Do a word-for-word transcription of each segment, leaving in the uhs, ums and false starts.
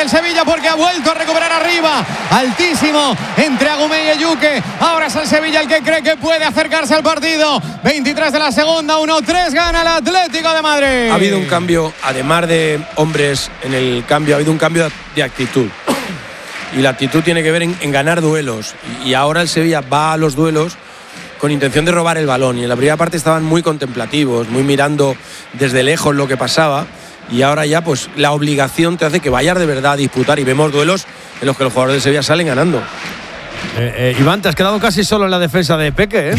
el Sevilla porque ha vuelto a recuperar arriba. Altísimo entre Agumé y Eyuke. Ahora es el Sevilla el que cree que puede acercarse al partido. veintitrés de la segunda, uno tres, gana el Atlético de Madrid. Ha habido un cambio, además de hombres en el cambio, ha habido un cambio de actitud. Y la actitud tiene que ver en, en ganar duelos. Y ahora el Sevilla va a los duelos con intención de robar el balón. Y en la primera parte estaban muy contemplativos, muy mirando desde lejos lo que pasaba. Y ahora ya pues la obligación te hace que vayas de verdad a disputar. Y vemos duelos en los que los jugadores de Sevilla salen ganando. Eh, eh, Iván, te has quedado casi solo en la defensa de Peque, ¿eh?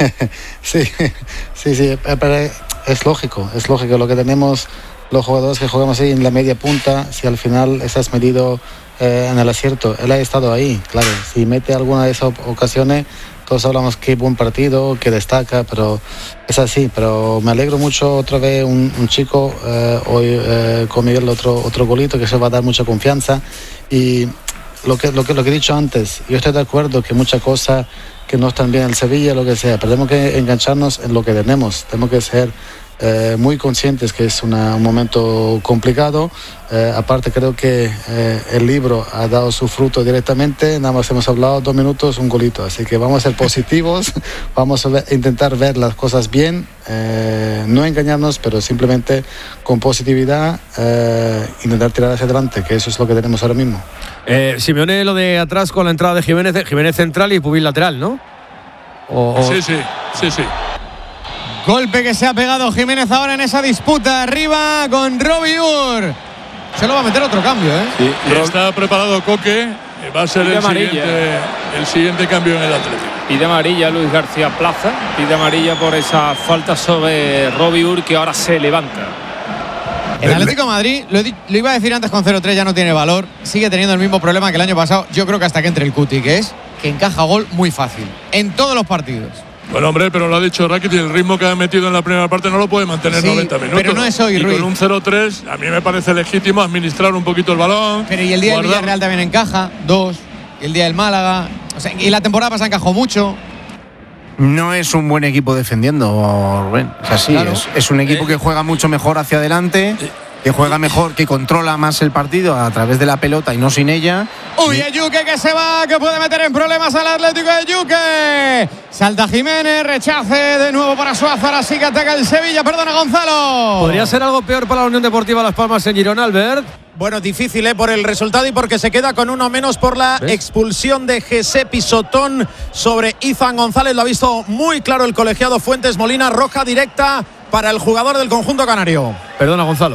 sí, sí, sí, pero es lógico, es lógico. Lo que tenemos los jugadores que jugamos ahí en la media punta, si al final estás medido eh, en el acierto, él ha estado ahí, claro. Si mete alguna de esas ocasiones, todos hablamos qué buen partido, que destaca, pero es así. Pero me alegro mucho otra vez un, un chico eh, hoy eh, con Miguel otro otro golito que se va a dar mucha confianza. Y lo que lo que lo que he dicho antes, yo estoy de acuerdo que muchas cosas que no están bien en el Sevilla, lo que sea, pero tenemos que engancharnos en lo que tenemos, tenemos que ser Eh, muy conscientes que es una, un momento complicado. Eh, aparte creo que eh, el libro ha dado su fruto directamente, nada más hemos hablado dos minutos, un golito, así que vamos a ser positivos, vamos a ver, intentar ver las cosas bien, eh, no engañarnos, pero simplemente con positividad eh, intentar tirar hacia adelante, que eso es lo que tenemos ahora mismo. Eh, Simeone, lo de atrás con la entrada de Jiménez, Jiménez central y Pubil lateral, ¿no? O, o... Sí, sí, sí, sí. Golpe que se ha pegado Jiménez ahora en esa disputa arriba con Robbie Ur. Se lo va a meter otro cambio, ¿eh? Sí, está preparado Coque. Va a ser el siguiente, el siguiente cambio en el Atlético. Pide amarilla Luis García Plaza. Pide amarilla por esa falta sobre Robbie Ur, que ahora se levanta. El Atlético de Madrid, lo, lo iba a decir antes con cero tres, ya no tiene valor. Sigue teniendo el mismo problema que el año pasado. Yo creo que hasta que entre el Cuti, que es que encaja gol muy fácil. En todos los partidos. Bueno, hombre, pero lo ha dicho Rakitic, el ritmo que ha metido en la primera parte no lo puede mantener sí, noventa minutos. Pero no es hoy, y Ruiz. Con un cero tres, a mí me parece legítimo administrar un poquito el balón. Pero y el día guardar. del Villarreal también encaja, dos. Y el día del Málaga. O sea, y la temporada pasada encajó mucho. No es un buen equipo defendiendo, Rubén. O sea, sí, claro. es, es un equipo eh. que juega mucho mejor hacia adelante. Eh. Que juega mejor, que controla más el partido a través de la pelota y no sin ella. Uy, Eyuke que se va, que puede meter en problemas al Atlético de Eyuke. Salta Jiménez, rechace de nuevo para Suázar, así que ataca el Sevilla, perdona Gonzalo. ¿Podría ser algo peor para la Unión Deportiva Las Palmas en Girona, Albert? Bueno, difícil ¿eh? por el resultado y porque se queda con uno menos por la ¿ves? expulsión de José Pisotón sobre Izan González. Lo ha visto muy claro el colegiado Fuentes Molina, roja directa para el jugador del conjunto canario. Perdona Gonzalo.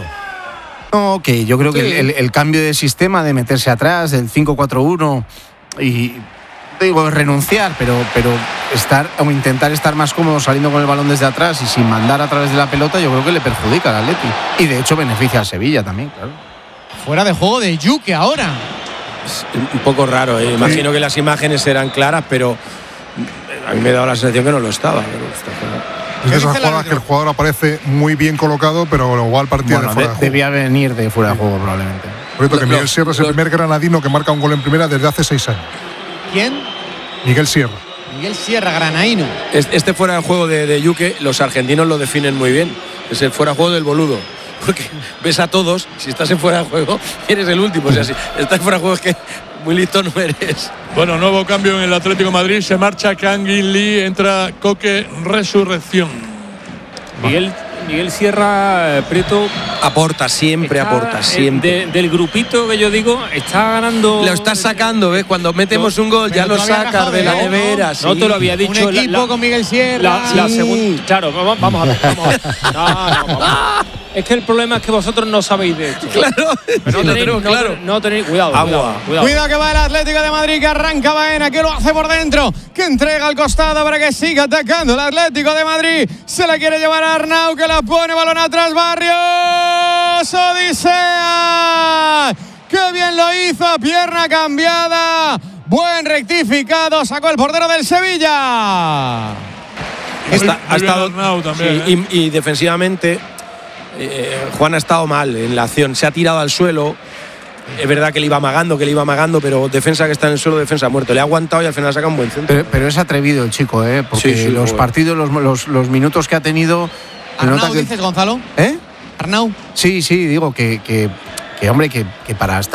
No, que yo creo sí. que el, el, el cambio de sistema, de meterse atrás, del cinco cuatro uno y digo renunciar, pero, pero estar o intentar estar más cómodo saliendo con el balón desde atrás y sin mandar a través de la pelota, yo creo que le perjudica al Atleti y de hecho beneficia al Sevilla también, claro. Fuera de juego de Eyuke ahora. Es un poco raro, ¿eh? Imagino que las imágenes eran claras, pero a mí me ha dado la sensación que no lo estaba. Pero está claro. Es de esas jugadas que el jugador aparece muy bien colocado, pero igual partía bueno, de fuera de, de juego. Debía venir de fuera de juego probablemente. Por cierto, que Miguel Sierra es el primer granadino que marca un gol en primera desde hace seis años. ¿Quién? Miguel Sierra. Miguel Sierra, granaíno. Este fuera de juego de, de Eyuke, los argentinos lo definen muy bien. Es el fuera de juego del boludo. Porque ves a todos, si estás en fuera de juego, eres el último. O sea, si estás fuera de juego es que muy listo no eres. Bueno, nuevo cambio en el Atlético de Madrid. Se marcha Kangin Lee, entra Coque, Resurrección. Miguel, Miguel Sierra, eh, Prieto. Aporta, siempre está, aporta, siempre. Eh, de, del grupito que yo digo, está ganando. Lo estás sacando, ¿ves? Cuando metemos no, un gol, ya lo sacas de la nevera. No, sí. no te lo había dicho. Un equipo la, la, con Miguel Sierra. La, sí. la segunda. Claro, vamos, vamos a ver. Vamos a ver. No, no, vamos. Es que el problema es que vosotros no sabéis de esto. Claro, no, sí, tenéis, lo no, claro. no tenéis. Cuidado, Agua. cuidado, cuidado. Cuidado que va el Atlético de Madrid, que arranca Baena, que lo hace por dentro, que entrega al costado para que siga atacando el Atlético de Madrid. Se la quiere llevar a Arnau, que la pone balón atrás, Barrios. Odisea. ¡Qué bien lo hizo! Pierna cambiada. Buen rectificado. Sacó el portero del Sevilla. Está, ha estado Arnau también, sí, ¿eh? y, y defensivamente eh, Juan ha estado mal en la acción. Se ha tirado al suelo. Es verdad que le iba amagando, que le iba amagando, pero defensa que está en el suelo, defensa muerto. Le ha aguantado y al final saca un buen centro. Pero, pero es atrevido el chico, ¿eh? Porque sí, sí, los bueno. partidos, los, los, los minutos que ha tenido. ¿Arnau que... dices, Gonzalo? ¿Eh? ¿Arnau? Sí, sí, digo que, que, que hombre, que, que para estar.